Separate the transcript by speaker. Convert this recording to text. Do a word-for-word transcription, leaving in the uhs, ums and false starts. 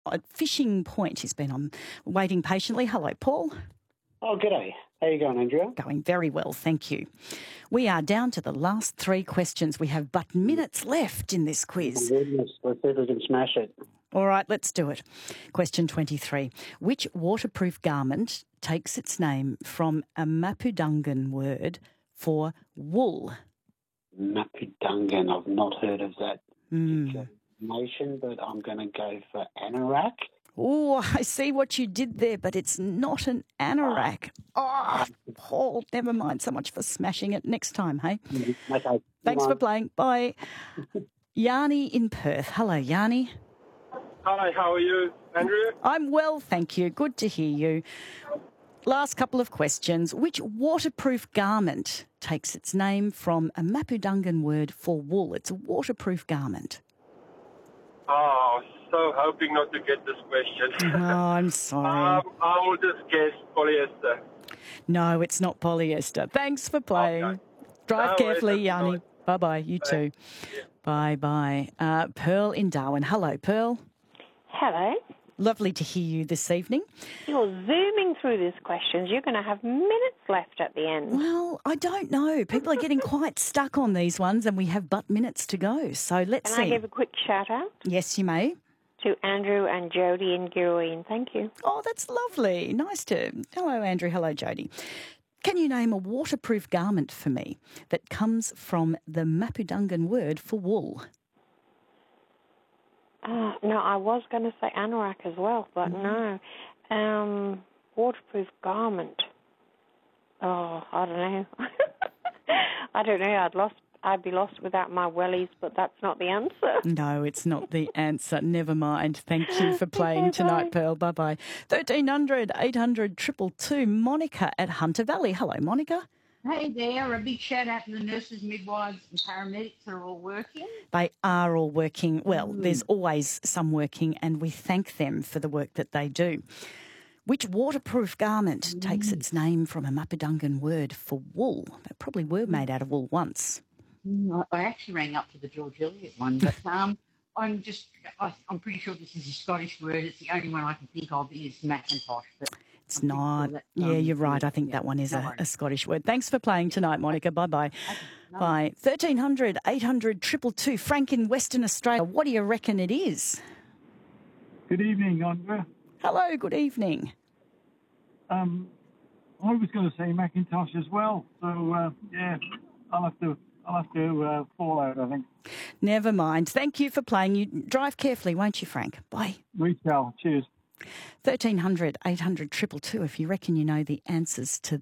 Speaker 1: at Fishing Point. He's been on waiting patiently. Hello, Paul.
Speaker 2: Oh, g'day. How you going, Andrea?
Speaker 1: Going very well, thank you. We are down to the last three questions. We have but minutes left in this quiz.
Speaker 2: Oh, goodness. Let's see if we can smash it.
Speaker 1: All right, let's do it. Question twenty-three. Which waterproof garment takes its name from a Mapudungun word for wool?
Speaker 2: Mapudungun. I've not heard of that
Speaker 1: Mm.
Speaker 2: nation, but I'm going to go for anorak.
Speaker 1: Oh, I see what you did there, but it's not an anorak. Oh, Paul, never mind so much for smashing it. Next time, hey?
Speaker 2: Okay.
Speaker 1: Thanks
Speaker 2: Come
Speaker 1: for
Speaker 2: on.
Speaker 1: playing. Bye. Yanni in Perth. Hello, Yanni.
Speaker 3: Hi, how are you, Andrea?
Speaker 1: I'm well, thank you. Good to hear you. Last couple of questions. Which waterproof garment takes its name from a Mapudungun word for wool? It's a waterproof garment.
Speaker 3: Oh, so hoping not to get this question.
Speaker 1: Oh, I'm sorry.
Speaker 3: um, I will just guess polyester.
Speaker 1: No, it's not polyester. Thanks for playing.
Speaker 3: Okay.
Speaker 1: Drive
Speaker 3: No worries,
Speaker 1: carefully,
Speaker 3: that's
Speaker 1: Yanni.
Speaker 3: fine.
Speaker 1: Bye-bye. You too.
Speaker 3: Yeah.
Speaker 1: Bye-bye. Uh, Pearl in Darwin. Hello, Pearl.
Speaker 4: Hello.
Speaker 1: Lovely to hear you this evening.
Speaker 4: You're zooming through these questions. You're going to have minutes left at the end.
Speaker 1: Well, I don't know. People are getting quite stuck on these ones and we have but minutes to go. So let's
Speaker 4: Can
Speaker 1: see.
Speaker 4: I give a quick shout out
Speaker 1: Yes, you may.
Speaker 4: to Andrew and Jody in Girween? Thank you.
Speaker 1: Oh, that's lovely. Nice to... Hello, Andrew. Hello, Jody. Can you name a waterproof garment for me that comes from the Mapudungun word for wool?
Speaker 4: Uh, no, I was going to say anorak as well, but no. Um, waterproof garment. Oh, I don't know. I don't know. I'd lost. I'd be lost without my wellies, but that's not the answer.
Speaker 1: No, it's not the answer. Never mind. Thank you for playing
Speaker 4: Okay,
Speaker 1: tonight,
Speaker 4: bye.
Speaker 1: Pearl. Bye-bye. thirteen hundred, eight hundred, two two two. Monica at Hunter Valley. Hello, Monica.
Speaker 5: Hey there, a big shout out to the nurses, midwives and paramedics that are all working.
Speaker 1: They are all working. Well,
Speaker 5: Mm.
Speaker 1: there's always some working, and we thank them for the work that they do. Which waterproof garment
Speaker 5: Mm.
Speaker 1: takes its name from a Mapudungun word for wool? They probably were made out of wool once.
Speaker 5: Mm, I I actually rang up to the George Eliot one, but um, I'm just, I, I'm pretty sure this is a Scottish word. It's the only one I can think of is Macintosh. But
Speaker 1: It's
Speaker 5: I'm pretty
Speaker 1: not.
Speaker 5: sure that,
Speaker 1: Yeah,
Speaker 5: um,
Speaker 1: you're right. I think
Speaker 5: yeah,
Speaker 1: that one is
Speaker 5: no
Speaker 1: a,
Speaker 5: worries.
Speaker 1: a Scottish word. Thanks for playing tonight, Monica. Bye-bye.
Speaker 5: Okay, no
Speaker 1: Bye. thirteen hundred, eight hundred, two two two. Frank in Western Australia. What do you reckon it is?
Speaker 6: Good evening, Andrea.
Speaker 1: Hello, good evening.
Speaker 6: Um, I was going to say Macintosh as well, so uh, yeah, I'll have to I'll have to uh, fall out. I think.
Speaker 1: Never mind. Thank you for playing. You drive carefully, won't you, Frank? Bye.
Speaker 6: We shall. Cheers.
Speaker 1: thirteen hundred, eight hundred, two two two if you reckon you know the answers to